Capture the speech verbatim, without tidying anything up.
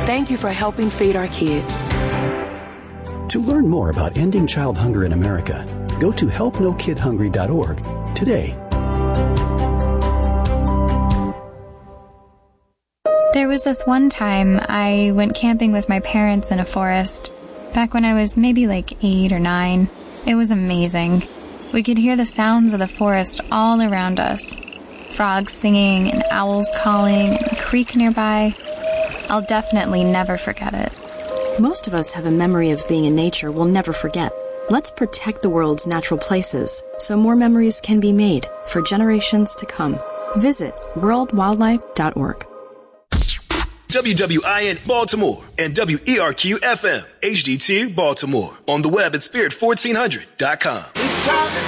Thank you for helping feed our kids. To learn more about ending child hunger in America, go to help no kid hungry dot org today. There was this one time I went camping with my parents in a forest, back when I was maybe like eight or nine. It was amazing. We could hear the sounds of the forest all around us. Frogs singing and owls calling and a creek nearby. I'll definitely never forget it. Most of us have a memory of being in nature we'll never forget. Let's protect the world's natural places so more memories can be made for generations to come. Visit world wildlife dot org. W W I N Baltimore and W E R Q F M H D T Baltimore. On the web at spirit fourteen hundred dot com.